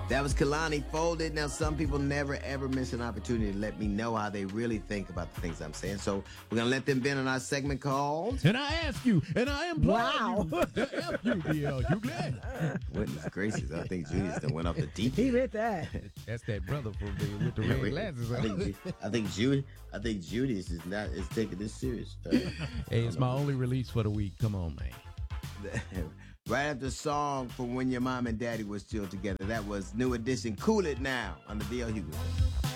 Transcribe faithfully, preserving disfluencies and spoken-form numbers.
That was Kalani Folded. Now, some people never ever miss an opportunity to let me know how they really think about the things I'm saying. So we're gonna let them vent on our segment called. And I ask you, and I implore Wow. you to F you, D L Hughley. Goodness gracious, I think Julius done went off the deep He end. read that. That's that brother from the, with the red glasses I on. think, Ju- I think Judy, I think Julius is not is taking this serious. Uh, Hey, it's my only release for the week. Come on, man. Right after the song from When Your Mom and Daddy Were Still Together, that was New Edition. Cool It Now on the D L Hughley.